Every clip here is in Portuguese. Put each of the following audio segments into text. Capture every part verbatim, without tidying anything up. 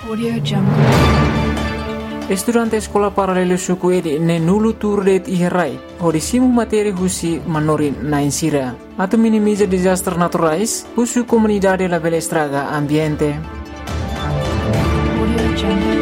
Audio Jungle. Estudante sekolah paralelo suku edi ne nulu turdet iherai hodisimu materi husi manorin na insira atau minimiza disaster naturais husu comunidade la bela estraga ambiente. Audio Jungle.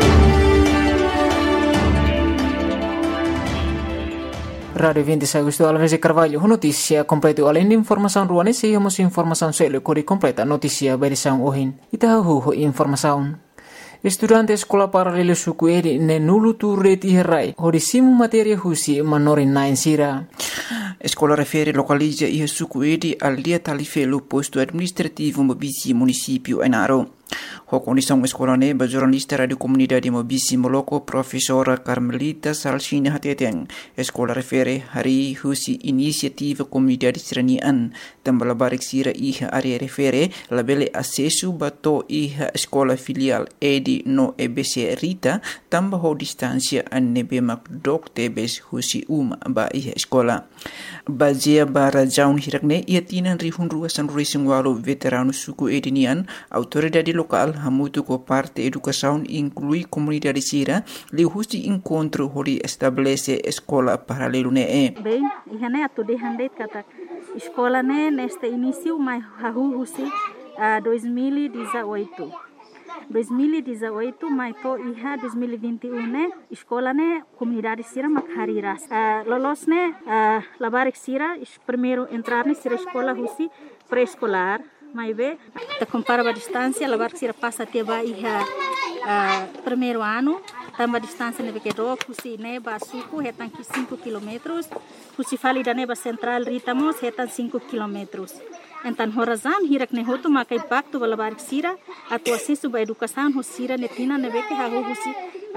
Radio vinte Agosto Alves Carvalho notícia completo além de informação ruane seguimos informação selo kori completa notícia berisão ohin itahu informação. Estudante sekolah paralelo suku edi ne nulu turret iherai hodisimu materi husi manorin na insira. Escola refere localiza e suku edi al dia talifelo posto administrativo Mobisi município Enaro. A condição escola neba jornalista radio comunidade Mobisi Moloco professora Carmelita Salsina Hateteng. Escola refere hari husi inisiativa comunidade seranian tambah barik sira iha area refere labele acesso bato iha escola filial edi no E B C Rita tambah ho distância anebe makdok tebes husi uma ba iha escola. Bazia bara jaun hirakne ia tinan rihun ruasan racing walo veterano suku edinian autoridade local hamutu ko parte educação inclui comunidade sira li husi encontro hori estabelece escola paralelo ne e. Bem, ihane atu de handet kata escola ne neste início mai hahu husi uh, dois mil e dezoito. dois mil e dezoito mai to iha dois mil e vinte e um ne escola ne comunidade sira makhariras uh, lolos ne uh, labarik sira primeiro entrar ne sira escola husi pré-escolar mai be te compara a distância labarik sira passa até ba iha uh, primeiro ano tamba distância ne beke do husi ne ba suku hetan ki cinco quilômetros husi fali da ne ba central ritamos hetan cinco quilômetros. Então, horazan hirak ne hotu makai baktu balabarik sira atau acesso ba educação hosira netina nebe que hago husi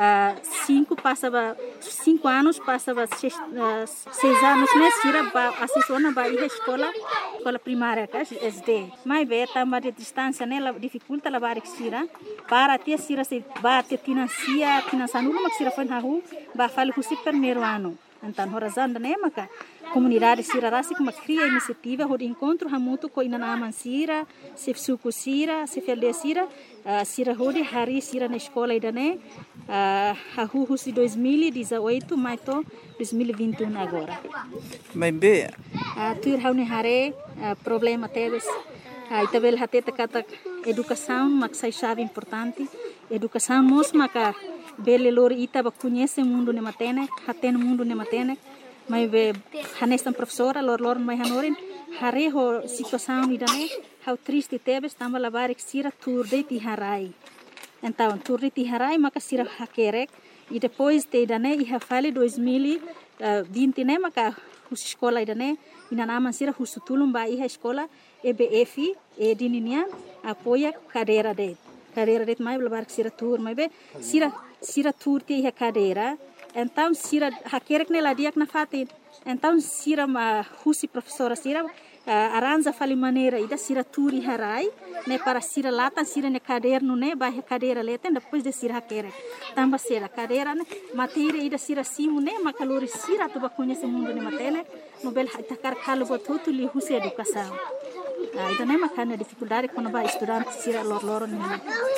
cinco passava cinco anos passava seis, uh, seis anos ne sira ba acesso na ba iha escola escola primária ka S D mai be tamba de distância ne la dificulta labarik sira para ter sira se ba te financia financiando mak sira fan hago ba fali husi primeiro ano. Então, horazan ne maka comunidade sira rasi kuma cria iniciativa hod encontro hamutu ko ina naman sira se suku sira se felde sira uh, sira hodi hari sira na escola idane uh, hahu husi dois mil e dezoito mai to dois mil e vinte e um agora Mai be uh, tuir haune hare uh, problema teves uh, itabel hateta kata educação maksai chave importante educação mos maka bele lori ita ba conhece mundo ne matene haten mundo ne matene mai be hanestan professora lor lor mai hanorin hare ho situação idane how triste tebes tamba labarik sira turde ti harai então turde ti harai maka sira hakerek e depois te idane iha fale dois mil e vinte ne maka hus escola idane ina naman sira husutulum ba iha escola E B F e dininian apoia cadeira de cadeira de mai labarik sira tur mai be sira sira tur ti iha cadeira. Então, sira hakerek ne ladiak na fatin. Então, sira ma husi professora sira uh, aranja fali maneira ida sira turi harai ne para sira lata sira ne caderno ne ba cadeira leten depois de sira hakerek. Tamba sira cadeira ne matéria ida sira simu ne makalori sira tu ba conhece mundo ne matene nobel takar kalo botutu li husi educação. Uh, ida ne makana dificuldade quando ba estudante sira lor lor ne.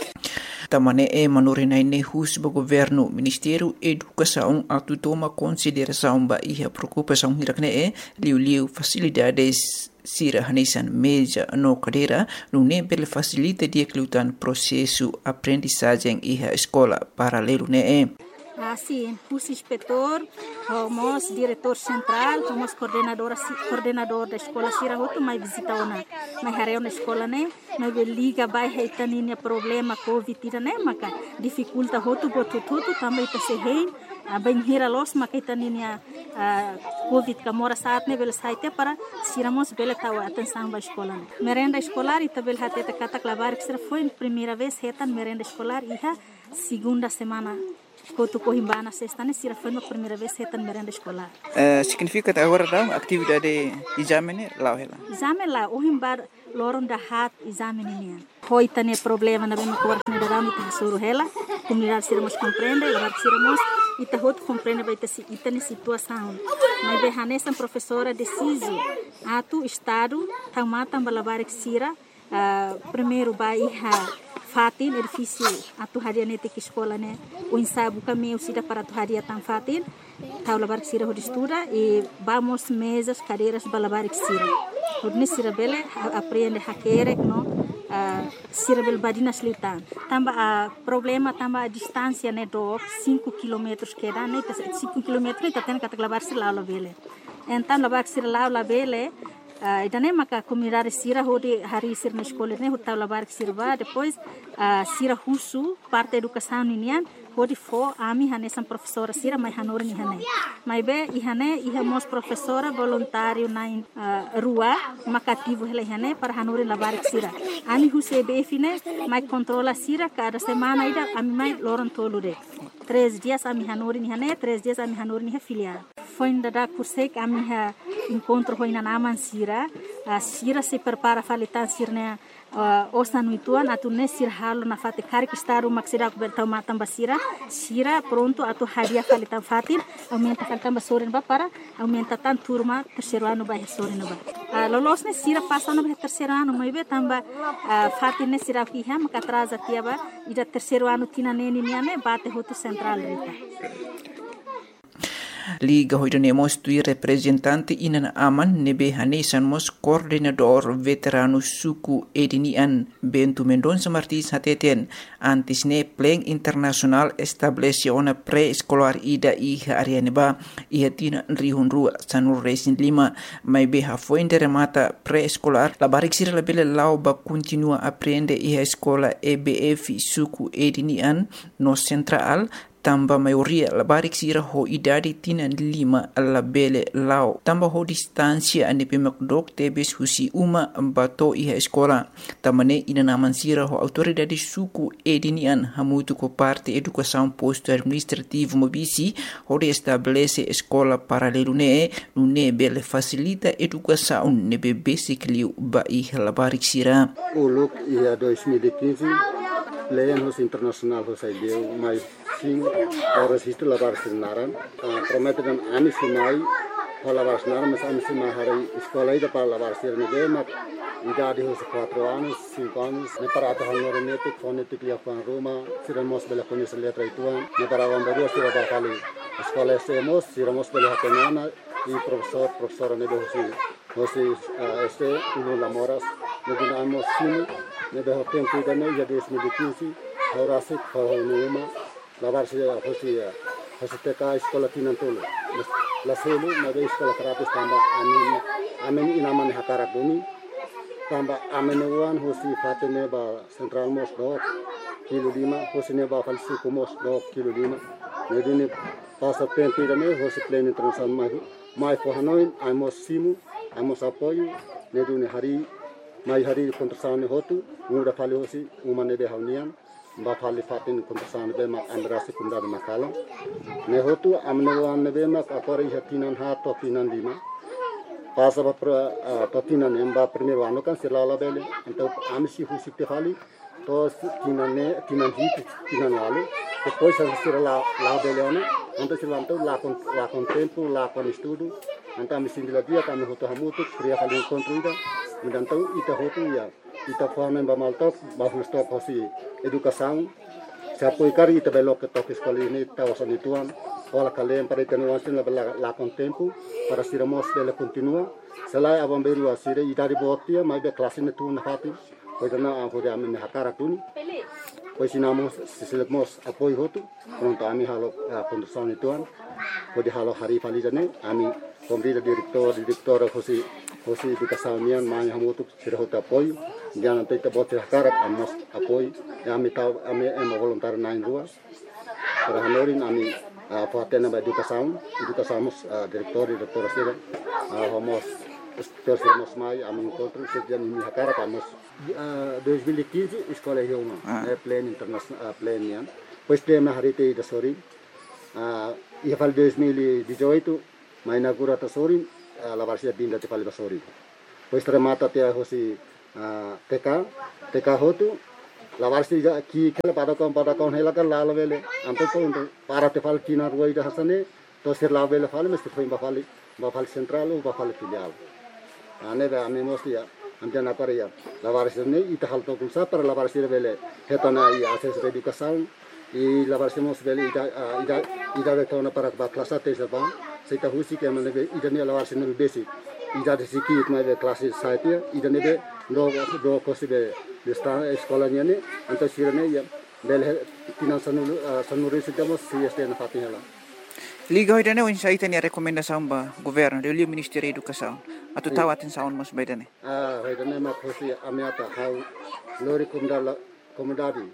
Tamane e manorinai ne hus ba governo Ministério Educação atu toma consideração ba iha preocupação hirakne e liu liu facilidades sira hanesan meja no cadeira no ne bel facilita dia klutan processo aprendizagem iha escola paralelo ne e. Assim, hus inspetor, homos diretor central, homos coordenadora coordenador da escola sira hotu mai visita ona mai hareu na escola ne mai liga bai heitaninia problema covid ira ne maka dificulta hotu botu tutu também ta se hein bem hira los maka heitaninia covid ka mora saat ne bel saite para siramos bel tawa atenção ba escola ne merenda escolar ita bel hateta katak labarik sira foi primeira vez hetan merenda escolar iha segunda semana Kotu Cohimbana sexta ne sira foi a primeira vez hetan merenda escolar. Uh, significa que agora dá atividade exame né lá ela. Exame lá o himbar loron da hat exame nian. Hoi tane problema na bem cor ne da rami ta suru hela. Comunidade sira mos compreende, lá sira mos ita hot compreende vai ta ita ne situação. Mas be hanesan professora deciso atu estado tamata balabarik sira uh, primeiro ba iha fatin edifício atu haria nete que escola né o ensaio kami usida para atu haria tan fatin tau labar sira ho estuda e vamos mesas cadeiras balabar sira hodne sira bele aprende hakere no sira bel badina slitan tamba a problema tamba a distância né do cinco quilômetros que dá né cinco quilômetros tá tendo que labar sira lá bele então labar sira lá bele Uh, idane maka comunidade sira hodi hari sir na escola ne hota labar sirva depois uh, sira husu parte educação ninian hodi fo ami hane sam professora sira mai hanor ni hane mai be i hane i hamos professora voluntário na uh, rua makativo hele hane para hanor labar sira ami huse be fine mai controla sira cada semana ida ami mai loron tolude três dias ami hanor ni hane três dias ami hanor ni filial foi ainda da cursei que a minha encontro foi na naman sira a sira se prepara falitan sirne uh, osa nuituan atu ne sir halo na fate kari kistaru maksida ku bertau matam basira sira pronto atu hadia falitan fatin aumenta falitan basorin ba para aumenta tan turma terceiro ano ba sorin ba uh, lolos ne sira passa no terceiro ano mai be tamba uh, fatin ne sira ki ha maka atrasa tiaba ida terceiro ano tina neni niane bate hotu central rita Liga hoidane mostui representante inan aman nebe hanesan mos coordenador veterano suku edinian Bento Mendonça Martins hateten antes ne pleng internasional establece ona pré-escolar ida iha arianeba iha tina rihun rua sanur resin lima mai beha foi remata pré-escolar la barik sira la bele lau ba continua aprende iha escola E B F suku edinian no central tamba maioria la barik sira ho idade tina lima la bele lao tamba ho distancia ane pemakdok tebes husi uma bato iha escola tamane ina naman sira ho autoridade suku edinian hamutu ko parte educação posto administrativo mobisi ho de estabelece escola paralelo ne ne bele facilita educação ne be basic liu ba iha la barik sira uluk ia dois mil e quinze Leyan hos internasional hos ideu mais sim horas isto lavar sinaran prometeram ani sinai lavar sinaran mas ani sinai hari escola ida para lavar sirne gema idade hos quatro anos cinco anos ne para ata honor netik fonetik ya pan Roma siramos bela conhecer letra ituan ne para vamberu sira para kali escola semos siramos bela hatenana e professor professora ne do hosi hosi este uno lamoras ne dinamos sim ne do tempo ida ne ya dois mil e quinze horasik hornuma lavar sira hosi hosi teka escola tinantolo la selu na do escola terapis tamba amin amin inaman hakarak duni tamba amenuan hosi fatene ba central mos do kilo lima hosi ne ba falsi kumos do kilo lima ne dini passa tempo ida ne hosi plane international mai mai for hanoin amos simu amos apoio ne duni hari mai hari kontrasane hotu muda fali hosi umane de haunian ba fali fatin kontrasane be ma andrasi kunda de makalo ne hotu amnewan ne be ma akore hatinan ha to tinan lima passa para totina nemba primeiro ano kan sirala bele então amsi husi te fali to tinane tinan hit tinan wale depois a sirala la bele ano então silanto la con la con tempo la con estudo então amsi dia dia kami hoto hamutu kriya fali construída então ita hotu ya ita forma ba malto ba stop hosi educação se apoiar ita belo que toque escola ni tawasan ituan Ola kalian para itenuasin la la con tempo para siramos bela continua selai abang beru asire idari botia mai be classe ne tu na fati pois na a hore amin hakara tuni pois sinamos sisilemos apoio hotu pronto ami halo condução ituan pode halo hari falizane ami komrida diretor diretor hosi hosi educação nian mai hamutu sira hota apoio jangan tita bote hakara amos apoio ami tau ami em voluntário na rua para hanorin ami apa tena ba educação educação uh, diretor diretor sira uh, homos terceros mai am encontro se dia ni hakara kamos uh, dois mil e quinze escola Hioma é pleno internacional uh, pleno pois tem na harite da sori uh, e fal dois mil e dezoito mai inaugura ta sori uh, la varsia dinda te fal da sori pois remata te hosi uh, T K T K hotu la varsia ki kala pada kon pada kon hela kan la vele anto to para te fal tina ruai da hasane to sir la vele fal mesti foi ba fal ba fal central ou ba fal filial ane ba ame mosti amjan apa ya lawaris ne ita hal to kulsa para lawaris bele hetana i akses educação e lawaris mos bele ida ida ida de tona para ba klasa te sa ba seita husi ke mane ida ne lawaris ne besi ida de siki it mai klase saite ida ne be do do kosibe de sta eskolanya ne anta sirane ya bele tinan sanu sanuri sitamos si este na fatinela Liga hoy dane unsa itani rekomendasyon ba gobyerno do liu Ministério da Educação atu tawatin saon mas baydane ah hoy dane ma khosi amiata how lori kumdala komodadi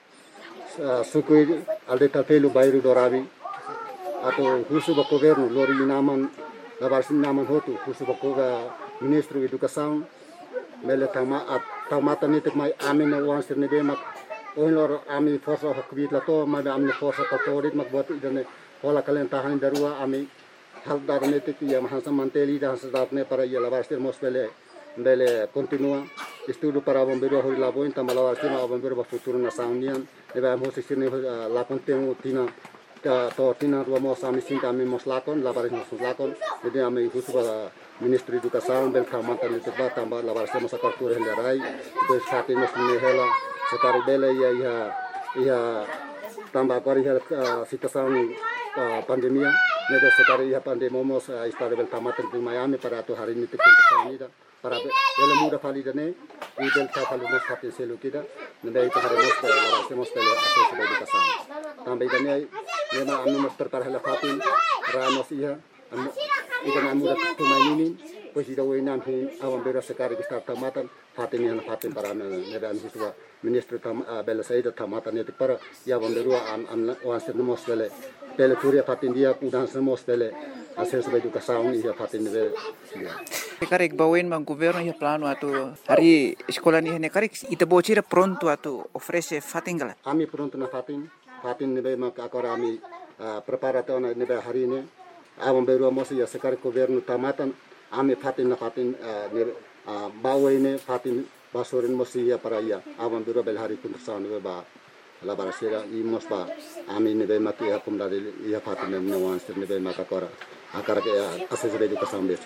sukui alde tapelu bairu dorabi atau husu ba gobyerno lori naman labarsin naman hotu husu ba ko Ministro Educação mele tama at tamata nitik mai amin na wan sirne de mak oin lor ami forsa hakbit la to ma amne forsa katorit mak bot idane Hola kalian tahan darua ami hal darne te ya mahasa manteli dah sedatne para ya labarstir mospele bele continua estudo para bombeiro hori labo inta malabarstir ma bombeiro ba futuro na saunian eba mo se sirne la contemo tina ta to tina ro mo sami sinta ami mos lakon labaris mos lakon jadi ami husu ba Ministro Educação bel kamanta ni teba tamba labarstir mos akartur hendarai des khati mos ni hela sekari bele ya ya ya tamba kori hel situação pandemia nede sekali ya pandemia mos istade bel tamatan di Miami para tu hari ini tikun sanida para bel muda validane i bel ta validane khati selu kita nede itu hari mos para semos tele akses educação tambe dane nema anu mos tertar hela fatin ramos iya ida muda tu mainini pues ida wenam hin awam bera sekali kita tamatan fatin yang fatin para nede an siswa Ministro tam bel saida tamatan itu para ya bomberu an an wanser mos bele Pele kuria fatin dia udah semua stele hasil sebagai educação ia fatin dia. Karek bawin mang governo ya plano atu hari sekolah ni hene karek ita bocira pronto atu ofrece fatin gala. Ami pronto na fatin fatin nebe mak akora ami preparato na nebe hari ini awam beru mos ya sekar governo tamatan ami fatin na fatin nebe bawin fatin basorin mos ya para ya awam beru bel hari pun tersaun nebe ba la barasera i mosba ami nebe maki ya kumda de ya fatin ne wan sir nebe maka kora akara ke asese be educação besi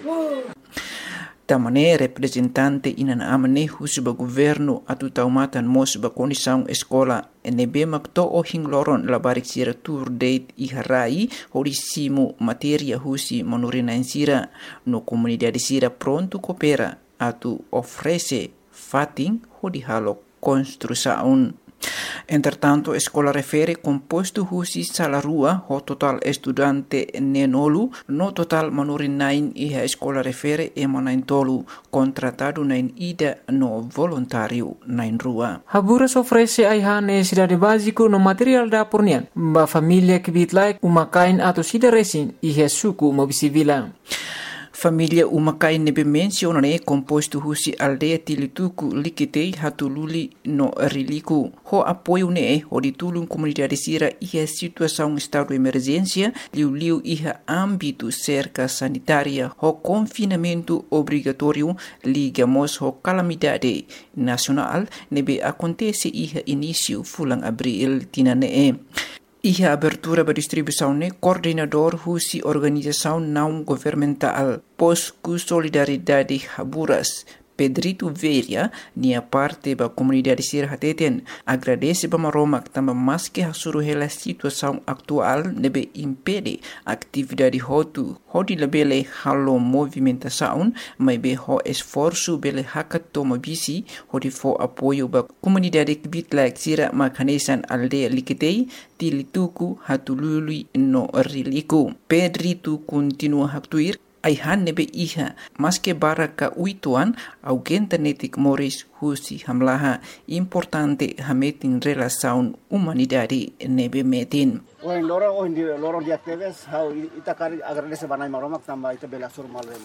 tamane representante inan amane husba governo atu taumatan mosba condição escola nebe makto o hingloron la barik sira tour date i harai horisimo materia husi manurina insira no comunidade sira pronto coopera atu ofrece fatin hodi halo construção. Entretanto, escola refere composto husi salarua ho total estudante nenolu no total manurin nain iha escola refere emanain tolu contratado nain ida no voluntario nain rua. Haburas ofrece aihan necessidade básico no material da pornian ba familia kibit like umakain atau sida resin iha suku mobisivila. Familia umakai nebe mensione composto husi aldea tilituku likitei hatululi no riliku. Ho apoio ne ho ditulung comunidade sira iha situação estado emergência liu liu iha âmbito cerca sanitária ho confinamento obrigatório ligamos ho calamidade nacional nebe acontece iha início fulang abril tinane. Iha abertura ba distribuição ne coordenador husi organização não governamental Posku Solidariedade Haburas Pedrito Veria nia parte ba comunidade sir hateten agradece ba maromak tamba maske hasuru hela situação actual nebe impede atividade hotu hodi lebele halo movimentação mai be ho esforço bele hakat toma bisi hodi fo apoio ba comunidade kibitlak sira makanesan aldea likitei tilituku hatulului no riliku Pedrito continua haktuir aihan nebe iha maske baraka uituan augenta netik moris husi hamlaha importante hametin relação humanidade nebe metin. Oin loro oin di loro di aktives how ita kari agradece banai maromak tamba ita bela sur malene.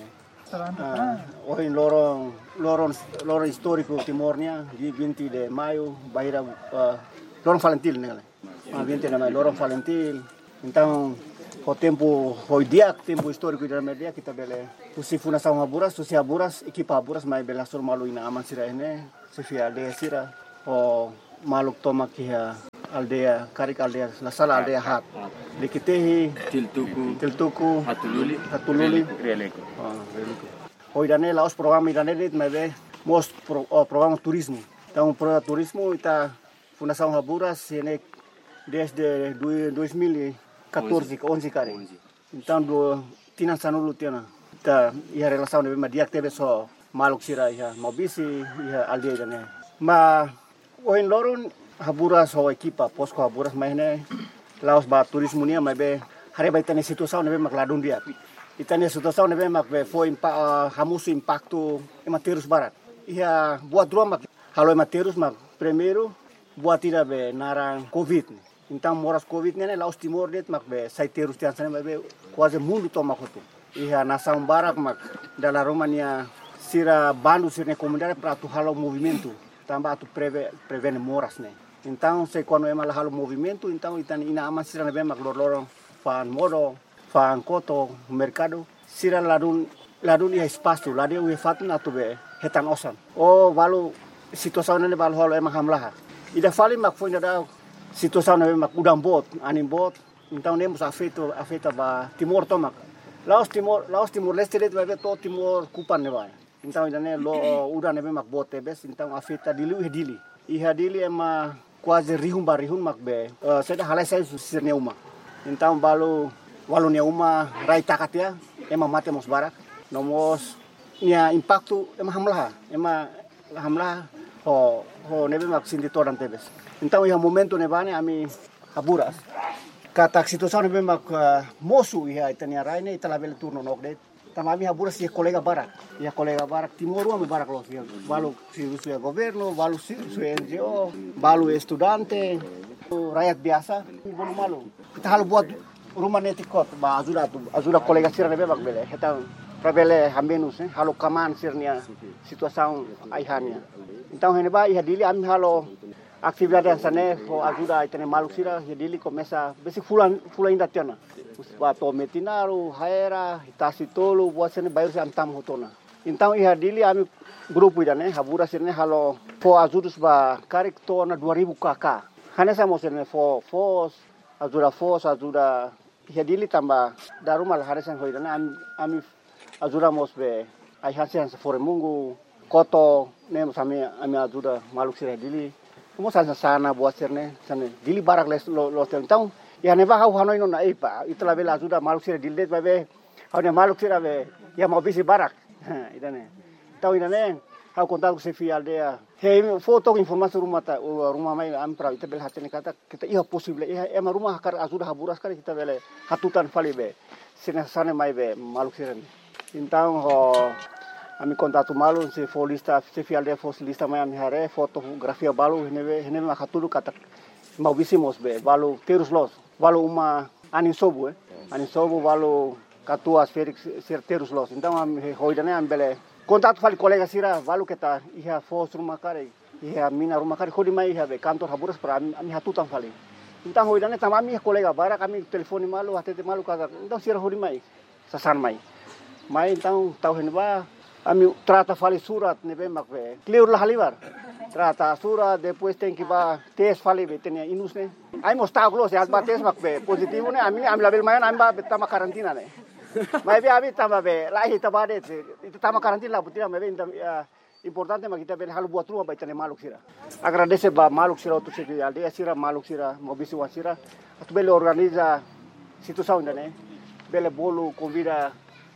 Oin loro loro loro histórico timornia di vinte de maio baira loro Valentil nele. vinte de maio loro Valentil. Então o tempo hoy dia tempo histórico da media kita bele usi fundação Haburas usi Haburas equipa Haburas mai bela sur malu ina aman sira ene sefia aldea sira o maluk toma kia aldea karik aldea la sala aldea hat likitehi tiltuku tiltuku hatululi hatululi reliko oh reliko hoy dane laos program idane dit mai be mos pro, oh, programa turismo. Então, programa turismo ita Fundação Haburas ini desde dois mil e quatorze, onze kali. Então, do tinan sanulu tiana. Ita ia relação de ma dia teve só maluk sira ia mobisi ia aldeia dane. Ma oin lorun Haburas ho equipa posko Haburas mahne laos ba turismo nia mai be hari ba itane situação nebe mak ladun dia. Itane situação nebe mak be foi impa hamusu impacto ematerus barat. Ia buat dua mak halo ematerus mak primeiro buat tira be narang covid. Então moras covid nene laos timor det mak be saiterus tian sana be quase mundo toma kotu. Ia nasang barak mak dala Romania sira bandu sirne comunidade para tu halo movimento. Tambah tu preve prevene moras ne. Então, se quando é mal halo movimento, então itan ina ama sira nebe mak lor fan modo, fan koto, mercado, sira ladun ladun ia espaço, ladun ia fatna tu be hetan osan. O valu situação nene valu halo emang hamlah. Ida fali mak foi da situação nebe mak udang bot, anim bot, então nemos afeto afeta ba Timor tomak. Laos Timor, Laos Timor Leste det be to Timor kupan ne ba. Então ida ne lo udang nebe mak bot tebes, então afeta dili e dili. Iha dili ema quase rihun barihun mak be uh, seda halai sai sir neuma. Então balu walu neuma rai takatia ema mate mos barak nomos nia impacto ema hamlah ema hamlah ho ho nebe mak sindi toran tebes. Então iha momento nebane ami Haburas kata situação nebe mak uh, mosu iha itania raine italabel turno nokdet. Tamami Haburas ia colega barak, ia colega barak Timor ame barak los ia balu serviço ya governo, balu serviço N G O, balu estudante, rakyat biasa, bolu malu. Kita halu buat rumah netikot, ba ajuda tu, ajuda colega sira nebe bak bele, kita prabele hambenus, eh, halu kaman sirnia situação aihania. Então hene ba ia dili ami halu atividade ansane ho ajuda itene malu sira ia dili começa besi fulan fulan inda tiana. Bato metinaru, haera, hitasi tolu, buat sini bayar si antam hotona. Então iha dili ami grupo idane Haburas sini halo fo azudus ba karik tona dua ribu kakak. Hanya sama sini fo fos ajuda fos ajuda iha dili tambah darumal harisan ho idane ami ami ajuda mos be ai hasian se fore mungu koto ne mos ami ami ajuda maluk sira dili. Mo sana sana buat sini sana dili barak les lo lo então ya neba hau hanoi no na ipa itla bela ajuda maluk sira dildet babe hau ne maluk sira be ya mau bisi barak idane tau idane hau kontak ku sefi aldea he foto informasi rumah ta rumah mai am pra ita bel hatene kata kita iya possible iya ema rumah kar ajuda Haburas kar kita bele hatutan fali be sina sane mai be maluk sira então ho ami kontak malu se folista sefi aldea foslista mai ami hare fotografia balu hene hene ma hatulu kata mau bisi mos be balu terus los balu uma anin sobu eh anin sobu balu katua Felix terus los então am hoidane am bele contato fali colega sira balu kita iha fos rumah kare iha mina rumah kare khodi mai iha be kantor Haburas para ami hatutan fali então hoidane tamami colega bara kami telefoni malu hatete malu kada então sira hodi mai sasan mai mai então tau henba ami trata fali surat nebe mak be clear lah halibar trata surat depois tem que ba tes fali be tenia inus ne ai mostau glos ya ba tes mak be positivo ne ami am label mayan am ba tama karantina ne mai be abi tama be lahi tabade itu tama karantina butia me be importante mak kita be halu buat rumah ba tenia maluk sira agradece ba maluk sira tu segi aldea sira maluk sira mobisi wasira atu bele organiza situação ne bele bolu convida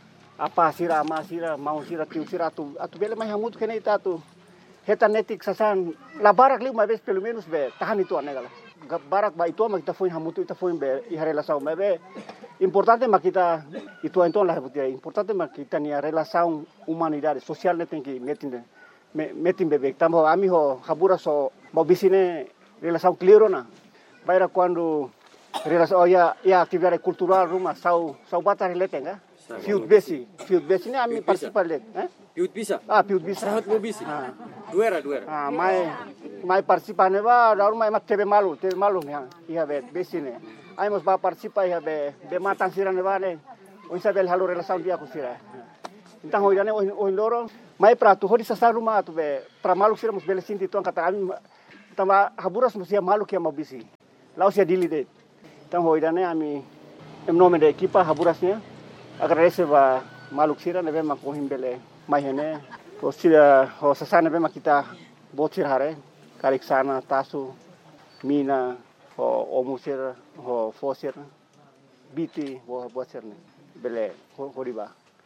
apa sira ama sira mau sira tiu sira atu atu bele mai hamut kene ita tu heta netik sasan la barak lima vez pelo menos be tahan itu anegala barak ba itu ma kita foi hamut ita foi be i relação me be importante ma kita itu então la butia importante ma kita ni relação humanidade social ne tem que metin metin bebe tambo ami ho Haburas so mau bisine relação clear na baira quando relação ya ya atividade cultural rumah sau sau batar relate nga Fiut besi, fiut besi ni ami participar let, eh? Fiut bisa. Ah, fiut bisa. Serahat mau bisi. Ah. Duera, duera. Ah, mai mai participar ne ba, daur mai mat tebe malu, tebe malu ne, ia be besi ne. Ai mos ba participar ia be be matan sira ne ba ne. O isabel halo relação dia ku sira. Então hoje ne o loro, mai pra tu hodi sa rumah tu be, pra malu sira mos bele sinti tu kata ami tama Haburas mos ia malu que mau bisi. Lau sia dili de. Então hoje ne ami em nome da equipa Haburas ne agradece ba maluk sira nebe makohim bele mai hene O sira ho sasana bema kita botir hare karik sana tasu mina ho omusir ho fosir biti ho botir ne bele ho riba.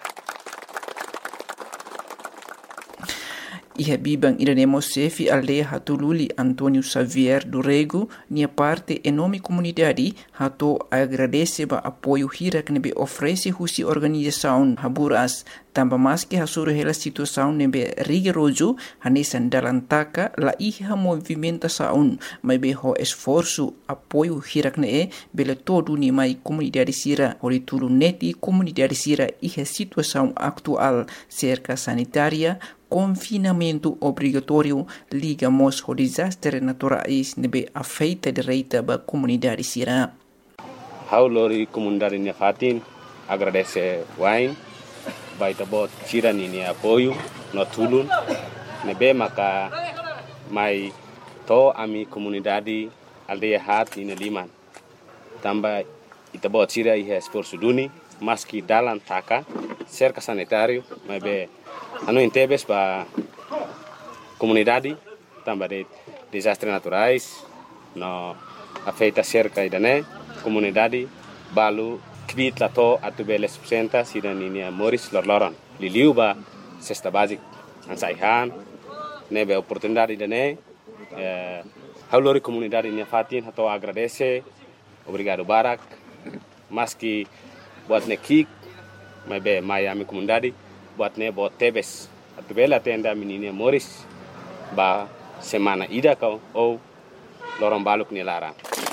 Iha bibang iranemo sefi aldeia hatululi Antônio Xavier do Rego, nia parte enorme comunidade hato agradece ba apoio hira que nebe oferece husi organização Haburas, tamba mais que hasuru hela situação nebe rigoroso hanesan dalam taka la iha movimentação, mas be ho esforço apoio hira que ne bele todo ni mai comunidade sira, hori tulu neti comunidade sira iha situação atual cerca sanitária, confinamento obrigatório ligamos ao desastre naturais nebe afeita direita ba comunidade sira. Hau lori comunidade nia fatin agradece wain baita bot sira ni apoio no tulun nebe maka mai to ami comunidade aldeia hat ni liman tamba ita bot sira ihe esforço duni maski dalam taka cerca sanitário mas be anu intebes ba comunidade tamba de desastres naturais no afeita cerca idane comunidade balu kbit lato atubeles presenta sidaninia Moris lorloron liliu ba cesta basic ansaihan nebe oportunidade idane eh haulori comunidade nia fatin hato agradece obrigado barak maski buat nekik mebe Miami comunidade buat ne buat tebes atubela tenda menina Moris ba semana ida kau ou lorong baluk ni lara.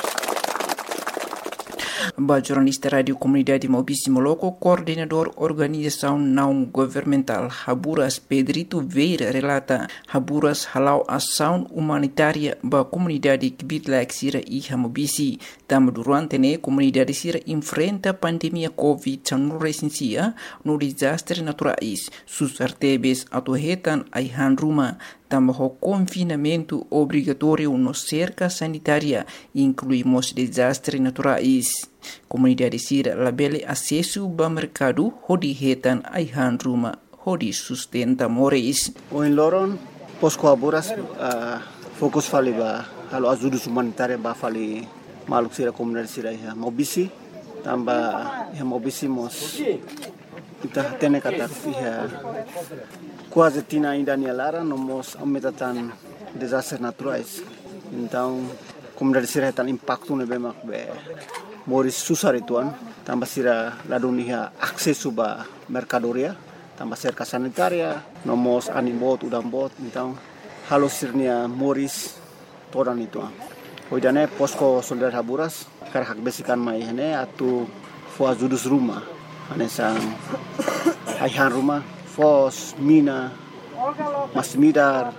Ba jornalista radio comunidade Maubici Moloco, coordenador organização não governamental Haburas Pedrito Veira relata Haburas halau ação humanitária ba comunidade Kibitla Sira e Maubici. Tam durante ne comunidade Sira enfrenta pandemia Covid dezenove no desastre naturais. Sus artebes atuhetan aihan ruma. Tambah confinamento obrigatório no cerca sanitária, incluímos desastres naturais. Comunidade Sira labele acesso ao mercado, hodi hetan aihan ruma, hodi sustenta moris. O em Loron, posko Haburas, uh, fokus fali ba, halo azudus humanitária ba fali maluk Sira comunidade Sira ya Maubici, tambah ya Maubici mos, kita tene kata ya quase tina ainda nia lara nomos aumentatan desastres naturais. Então, comunidade Sira hetan impacto nebe mak be moris susar ituan, tambah Sira ladun nia akses ba mercadoria, tambah cerca sanitaria, nomos animbot udambot, então halo sirnia moris todan ituan. Hoidane posko solidar Haburas karhak besikan mai hene atu fo azudus rumah, ane sang aihan rumah Fos, Mina, Masmidar,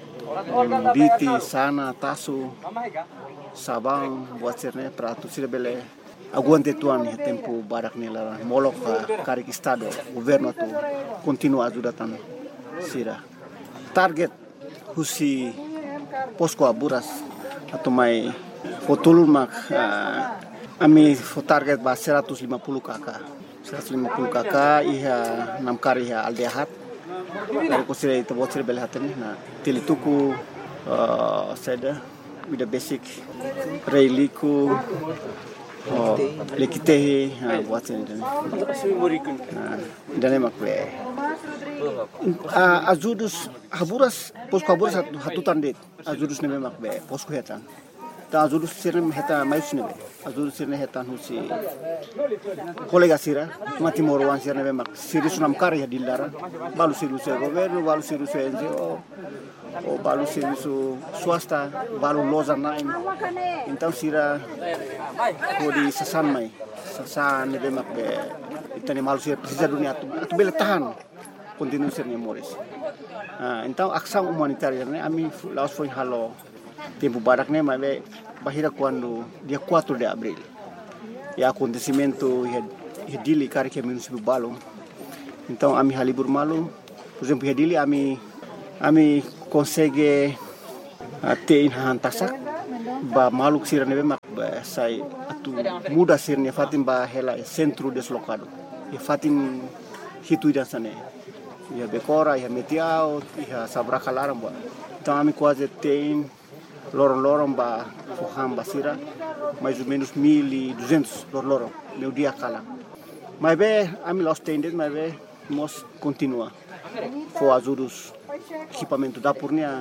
Biti, Sana, Tasu, Sabang, buat sirne peratu sira bele aguante tuan ya tempo barak nila molok karik estado governo tu continua ajudatan sira. Target husi posko Haburas atau mai fotulur mak uh, ami fo target ba seratus lima puluh kakak. seratus lima puluh kakak iha enam kari iha aldehat dari kusira itu buat sira belhatani na tilituku uh, seda with the basic reiliku oh lekitehi buat sira dan dan makwe azudus Haburas posko Haburas hatutan det azudus neme makbe posko hetan ta azudus sirne heta mais nebe azudus sirne hetan husi kolega sira mati morwan sirne be mak siri sunam kar ya dilara balu siru se governo balu siru se N G O o balu siru su swasta balu loza nain então sira kodi sasan mai sasan nebe mak be itani malu sira precisa dunia tu tu bele tahan continue sirne moris ah então ação humanitária ne ami laos foi halo tempo barak ne mas bahira quando dia quatro de abril e acontecimento e dili cara que município Balong então ami halibur malu por exemplo dili ami ami consegue ter hantasak ba maluk sira nebe mak ba sai atu muda sirne fatin ba hela centro deslocado e fatin hitu dan sane Iha Becora, iha Metiao, iha Sabracalaram ba. Então ami quase tem lorong-lorong ba Fuham Basira, mais ou menos mil e duzentos lorong-lorong, meu dia cala. Mas bem, ami los tendes, mas bem, nós continua. For ajudos equipamento da Purnia,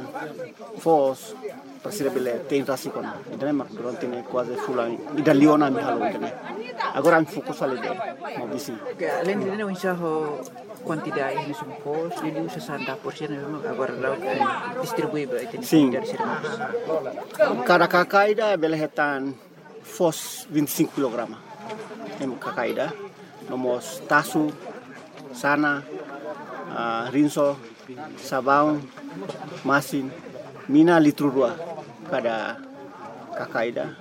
fos para ser bele tem rasikon. Então mak durante ne quase fulan. Ida Liona mi halo então. Agora am fokus ali deh, mau bisi. Além de não enxergar quantidade de sumpos, ele usa sessenta por cento memang agora lá distribui para Sim. dari sermas. Cada kakaida bele hetan fos vinte e cinco kilogramas. Em kakaida, nomos tasu, sana, uh, rinso, sabão, masin, mina litro dua cada kakaida,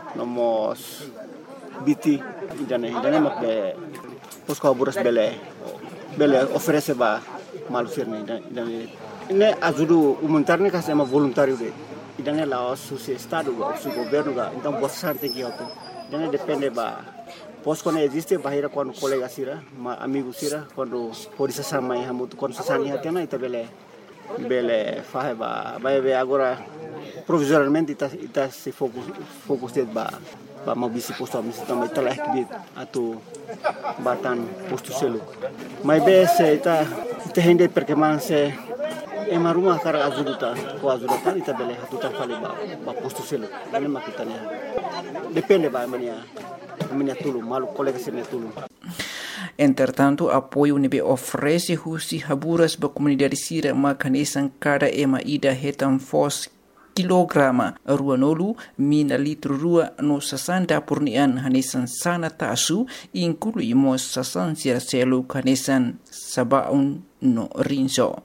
nomos biti, idane idane mak be posko buras bele bele oferece ba malu sirne idane ini ajudu humanitar ne kasih ama voluntário de idane la su estado ba su governo ga então bossa tem que auto idane depende ba posko ne existe bahira quando colega sira ma amigo sira quando pode se sama e hamutu quando se sani hatena ita bele bele fahe ba ba be agora provisoriamente ita ita se focus focus de ba ba mau bisi posto a misi também telah kibit atau batan posto selu mai be se ita ita hende perkembangan se ema rumah kara azuduta ko azuduta ita bele hatuta fale ba ba posto selu ini makitanya depende ba mania mania tulu malu colega sene tulu. Entretanto, apoio nebe oferece husi haburas ba comunidade sira makanesan cada ema ida hetan fos kilograma ruanolu mina litro rua no sasanda purnian hanesan sana tasu inclui mos sasan sira selu hanesan sabaun no rinso.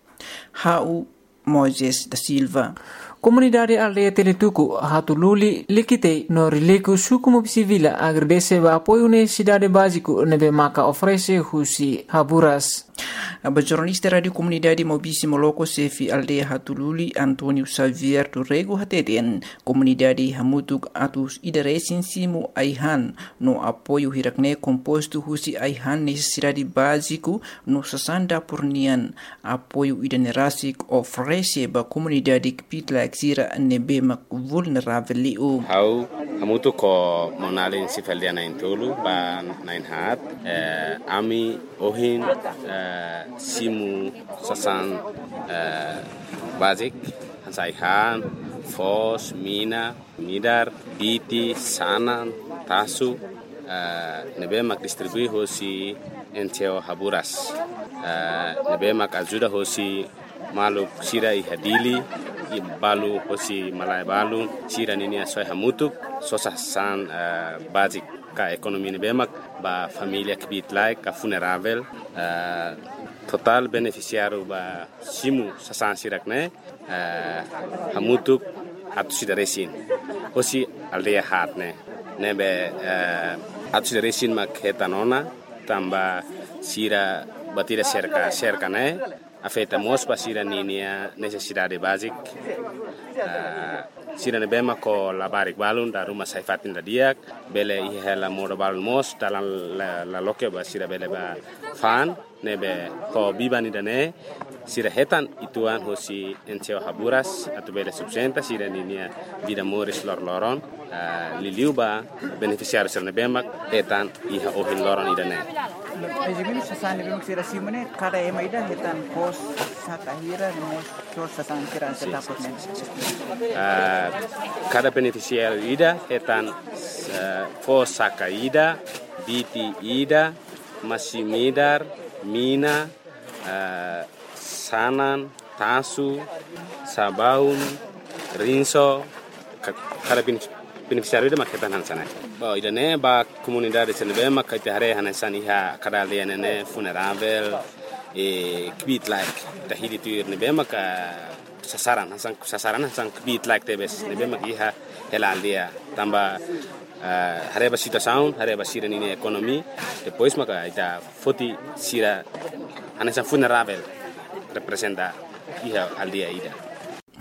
Hau Moises da Silva. Comunidade aldeia Teletuku hatululi likite no rileku suku mobisivila agradece ba apoio necessidade básico nebe maka oferece husi haburas. A jornalista radio comunidade Mobisi Moloko Sefi aldeia Hatululi Antonio Xavier Turrego hateten comunidade Hamutuk atus idaresin simu aihan no apoio hirakne composto husi aihan necessidade básico no sasanda purnian apoio idanerasik oferece ba comunidade kpitla exira nebe mak vulnerável liu. Hau Hamutuk ko monalin si feldiana intulu ba nain hat eh, ami ohin eh, simu sasan uh, basic hansaihan fos mina midar biti sanan tasu uh, nebe mak distribui hosi enteo haburas uh, nebe mak ajuda hosi malu sira i hadili i balu hosi malai balu sira nini asoi hamutuk sosasan uh, basic ka ekonomi nebe mak ba familia kibit like ka funerável uh, total beneficiário ba simu sasan sirak ne uh, hamutuk atu sidaresin hosi aldeia hat ne nebe uh, atu sidaresin mak hetanona tamba sira batira cerca cerca ne afeta mos ba sira ninia necessidade basic uh, sira ne bema ko labarik balun da rumah saifatin da diak bele i hela modo balun mos dalam la, la loke ba sira bele ba fan nebe ko bibani dane sira hetan ituan hosi enteo haburas atau bele subsenta sira ninia vida moris lor loron uh, liliu ba beneficiário sira nebe mak hetan iha ohin loron idane. Ejimini sasan nebe mak sira simone kada ema ida hetan pos sakahira mos sos sasan sira setapot ne. Uh, cada beneficiário ida hetan uh, pos sakaida biti ida masimidar mina, uh, sanan, tasu, sabaun, rinso, kada beneficiário ida maketan hansana. Ba idane ba comunidade senebe makite hare hansani ha kada lianene funerável e kbit like tahidi tuir nebe maka sasaran hasan sasaran hasan kbit like tebes nebe makiha helaldia tamba Uh, hareba situação, hareba sira nini ekonomi, depois maka ita foti sira anessa funerável representa iha aldia ida.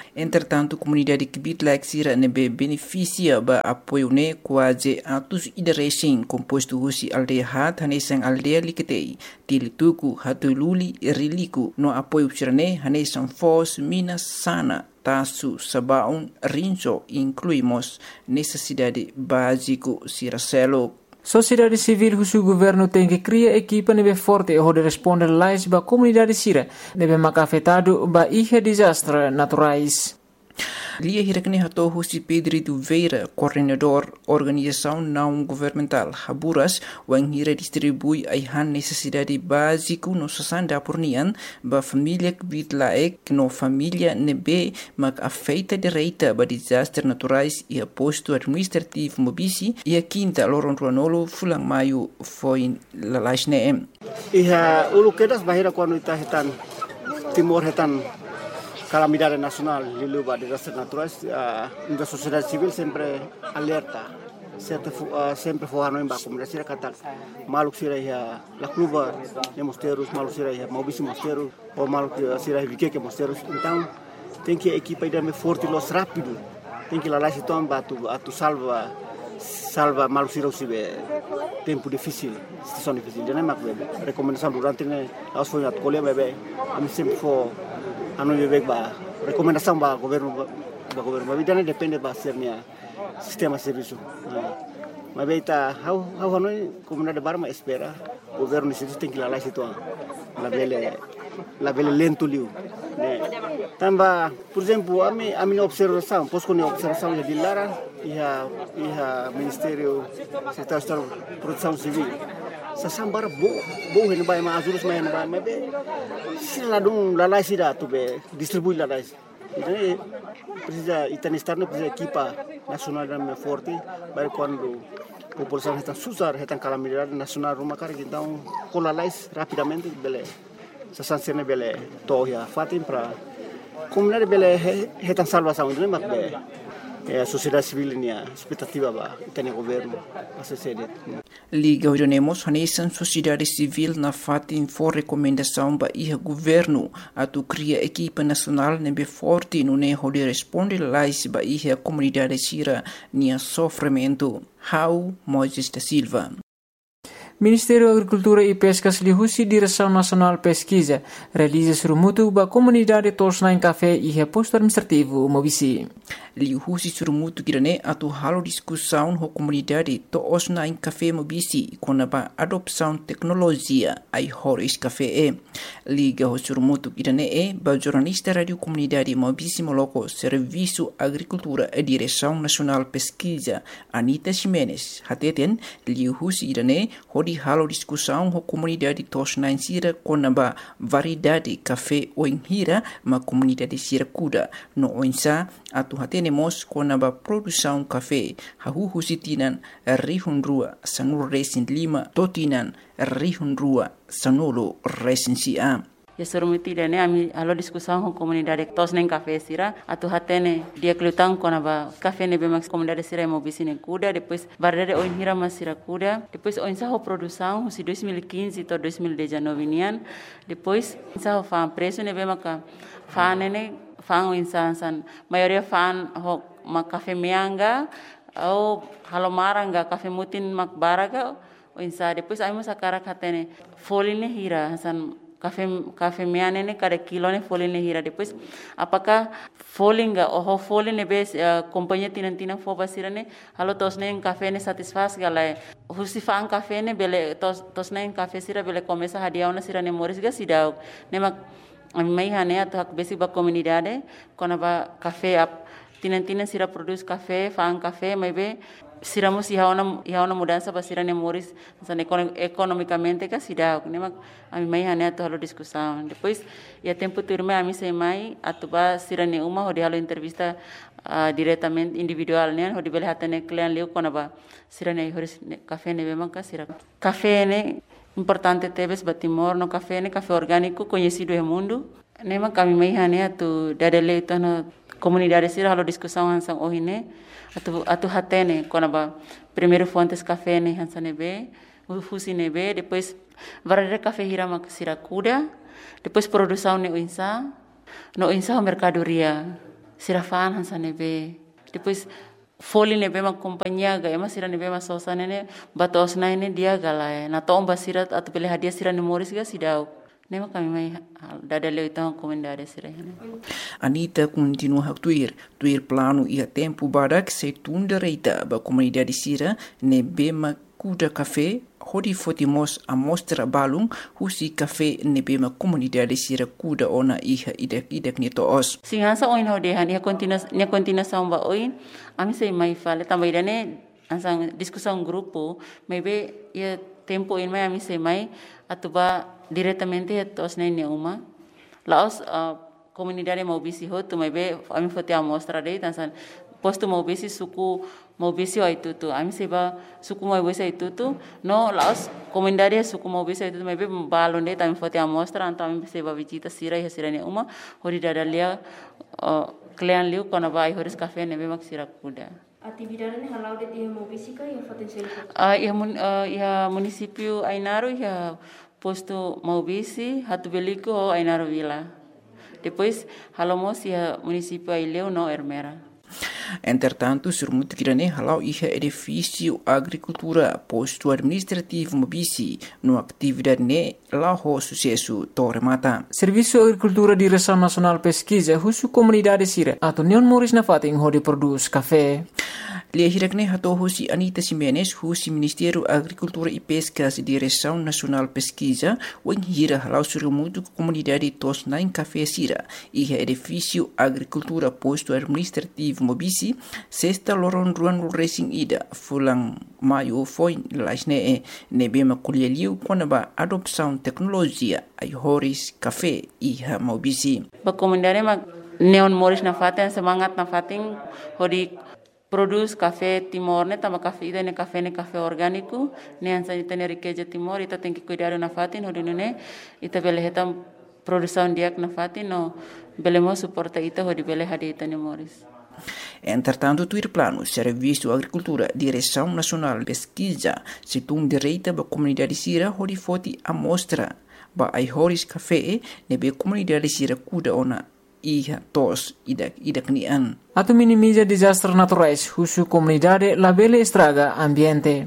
Entretanto, a comunidade Kibitlaik Sira nebe beneficia ba apoio ne quase atos idarecem composto husi aldeia hat hanesang aldeia liketei tilituku hatululi riliku no apoio sirane hanesang fos minas sana tasu sabaun rinso incluímos necessidade básico Siracelo. Sociedade civil husu governo tem que criar equipa nebe forte e de responder lais ba comunidade sira nebe maka afetado ba ihe desastre naturais. Lia Hirakne Hato Husi Pedri do Veira, coordenador organização não governamental Haburas, wang hira distribui aihan necessidade básico no sasanda pornian ba família Kibitlaik no família nebe mak afeita direita ba desastres naturais e aposto administrativo mobisi e a quinta loron ruanolo fulang maio foi lalaisne. Iha ulu kedas bahira quando ita hetan timor hetan calamidade nacional de luva de desastres naturais, a uh, sociedade civil sempre alerta, sempre uh, sempre forrando em ba comunidade sira kata maluk sira ya la cluba de mosteiros, maluk sira ya mobisi mosteiros ou maluk sira vike que mosteiros. Então tem que a equipa ir me forte los rápido, tem que lá lá se toma atu atu salva salva maluk sira usibe tempo difícil, situação difícil. Jadi mak bebe recomendação durante ne aos foi at colher bebe, a mim sempre for anu bebek ba recomendação ba governo ba governo ba bidane depende ba sernia sistema serviço mas beita how how anu comunidade barma espera governo isso tem que lá lá situ la bele la bele lento liu né tamba por exemplo a mi a minha observação posso com observação de Lara e a e a ministério secretário de proteção civil sasambara bo bo hen bai ma azulus ma hen bai ma be sila dum la lai sida tu be distribui la lai então precisa itanistar no precisa equipa nacional da forte para quando a população está susar está calamidade nacional uma cara então com la lai rapidamente bele sasansene bele toya fatim para comunidade bele está salvação né mas be a sociedade civil nia expectativa ba tem governo a sede Liga Orionemos hanesan sociedade civil na fatin for recomendação ba iha governo atu cria equipa nacional nebe forte no ne hode responde lais ba iha comunidade sira nia sofrimento. How Moisés da Silva. Ministério da Agricultura e Pescas lihusi Direção Nacional Pesquisa realiza surumutu ba comunidade tosna em café e reposto administrativo mobisi. Lihusi surumutu kirane atu halo discussão ho comunidade tosna em café mobisi com ba adopção tecnologia ai horis café e. Liga ho surumutu kirane e ba jornalista radio comunidade mobisi moloko Serviço Agricultura e Direção Nacional Pesquisa Anita Ximenes hateten lihusi kirane di halo discussão ho comunidade tosna em sira com ba variedade café o hira ma comunidade sira kuda no onsa atu hatenemos com ba produção café hahu husitinan rihun rua sanur resin lima totinan rihun rua sanolo resin sia. Ya surumiti ne ami alo discussão com comunidade tosnen café sira atu hatene dia klutang kona ba café ne bemax comunidade sira mo bisine kuda depois barrere o hira masira kuda depois o ensaho produção si dois mil e quinze to dois mil e dezenove nian depois ensaho fan preço ne bemaka fan ne fan o insansan maioria fan ho ma café meanga ou halomaranga café mutin mak baraga o insa depois ai mo sakara hatene foline hira hasan Café café meane ne cada kilo ne folin ne hira depois apakah folinga oh folin ne bes uh, companhia tinan tinan fo basira ne halo tos ne café ne satisfaz gala husi fan café ne bele tos tos ne café sira bele começa hadiah na sira ne moris ga sidau ne mak ami mai hane atu hak besi ba comunidade kona ba café ap tinan tinan sira produz café fan café mai be siramos iha una iha una mudança para sira ne moris san economicamente ka sida ne mak ami mai hane atu halo discussão depois ia tempo turma ami sei mai atu ba sira ne uma hodi halo entrevista uh, diretamente individual ne hodi bele hatane client leu kona ba sira ne horis café ne bema ka sira café ne importante tebes batimor no café ne café orgânico conhecido no mundo ne mak ami mai hane atu dadele tano comunidade sira halo discussão hansang ohine atu atu hatene kona ba primeiro fontes café ne hansane be fusi ne be depois varare café hira mak sira kuda depois produção ne insa no insa mercadoria sirafaan hansa nebe. Depois foli nebe mak companhia ga ema sira nebe mas sosa nene batos na ini dia galai. Na tomba sira atau pilih hadiah sira ni Morris ga sidau. Nema kami mai dada leo itang komendare sira. Anita continua a tuir, tuir plano ia tempo barak se tunda reita ba comunidade sira nebe mak kuda café hodi fotimos a mostra balung husi café nebe mak comunidade sira kuda ona iha idak idak ni toos. Singansa oin hodehan ia continuas ia continuação ba oin ami sei mai fale também dane ansang discussão grupo maybe ia tempo in mai ami sei mai atuba diretamente tos na ni uma laos uh, comunidade mau bisi ho tu maybe ami fote a mostra dei tansan posto mau bisi suku mau bisi itu tu ami seba suku mau bisi itu tu no laos comunidade suku mau bisi itu maybe balon dei tami fote a mostra anto ami seba visita sira ya sira ni uma hori dadalia uh, klean liu kona vai horis cafe nebe mak sira kuda. Atividade ni halau de dia mau bisi ka ya foten sel. Ah ia mun ia município Ainaro ia posto mau bisi hatu beliko o Ainaro Vila. Depois halomos ia município Aileu no Ermera. Entretanto, surmut virane halau iha edifício agricultura posto administrativo mobisi no atividade ne la ho sucesso torre mata. Serviço Agricultura Direção Nacional Pesquisa husu comunidade sira atau Neon Morris na fating hodi produz café. Lia hirakne hato husi Anita Simenes husi Ministério Agricultura e Pescas Direção Nacional Pesquisa wen hira halau surmut comunidade tos nain café sira iha edifício agricultura posto administrativo mobisi sexta loron ruan racing ida fulang maio foi lasne e nebe makulialiu konaba adopção tecnologia ai horis café iha mobisi. Ba comunidade ma Neon Morris na faten semangat na fating hodi produz café Timor ne tama café ida ne café ne café orgânico ne ansa ita ne riqueza Timor ita tem que cuidar na fatin hodi ne ita bele hetam produção diak na fatin no belemo suporta ita hodi bele hadi ita ne Morris. Entretanto, tuir plano, Serviço Agricultura, Direção Nacional Pesquisa, se tum direita ba comunidade sira hodi foti a mostra ba ai horis café nebe comunidade sira kuda ona iha tos idak idak nian. Atau minimiza desastres naturais husu comunidade labele estraga ambiente.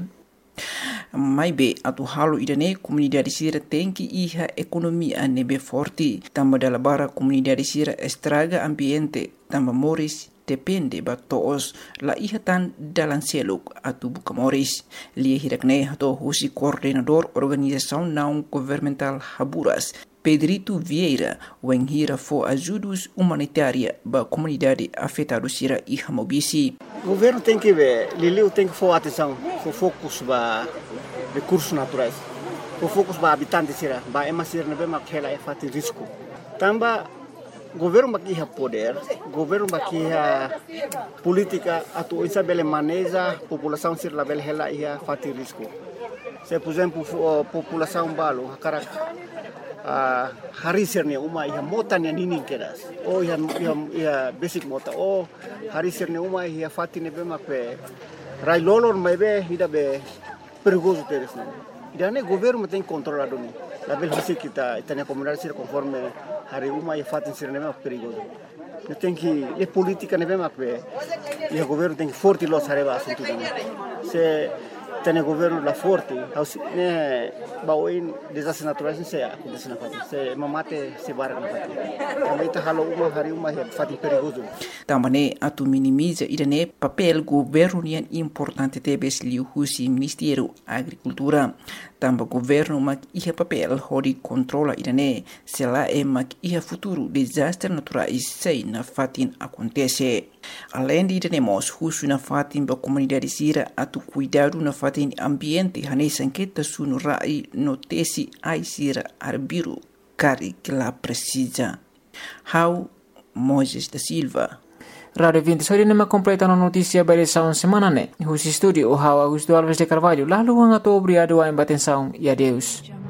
Mai be atu halu idane comunidade sira tem que iha economia nebe forte tamba dala bara comunidade sira estraga ambiente tamba Morris depende ba toos la iha tan dalan seluk atu buka Morris lia hirakne hato husi coordenador organização não governamental Haburas Pedrito Vieira wen hira fo ajudos humanitária ba comunidade afetada sira iha mobisi. O governo tem que ver, Liliu tem que for atenção, for focus ba recursos naturais, for focus ba habitantes sira, ba ema sira nebe makela e fati risco. Tamba governo makiha poder, governo makiha política atu isa bele maneja população sira la bele hela ia fati risco. Se por exemplo população balo hakarak Uh, hari sirne uma ia mota ni nini keras oh ia ia, ia basic mota oh hari sirne uma ia fati ne bema pe rai lolor mai be ida be perigoso teres ne ida ne governo tem controlado ni la bel hisi kita itania comunidade sir conforme hari uma ia fati sirne bema perigoso ne tem que e política ne bema pe ia governo tem que forte los areba assunto se tem governo la forte ne baoin desastres naturais se acontece na fati se mamate se barra na fati também tá halo uma hari uma fati perigoso também atu minimiza idane papel governo nian importante tebes liu husi Ministério Agricultura tamba governo mak iha papel hodi controla idane se la e mak iha futuro desastre naturais sei na fatin acontece. Além de idane husu na fatin ba comunidade sira atu cuidado na fatin ambiente hane sanqueta sunu rai notesi ai sira arbiru cari que la precisa. How Moses da Silva. Radio vinte sori nema completa no notícia balização semana ne. Husi studio o How Augusto Alves de Carvalho. Lalu ang ato obrigado a embatenção e adeus.